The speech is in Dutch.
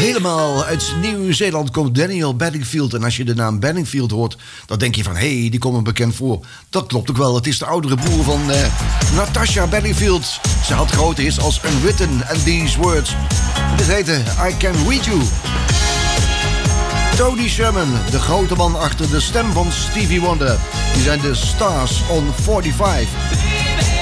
Helemaal uit Nieuw-Zeeland komt Daniel Bedingfield. En als je de naam Bedingfield hoort, dan denk je van... hé, die komt me bekend voor. Dat klopt ook wel. Het is de oudere broer van Natasha Bedingfield. Ze had grote hits als Unwritten and These Words. Dit heette I Can Read You. Tony Sherman, de grote man achter de stem van Stevie Wonder. Die zijn de Stars on 45.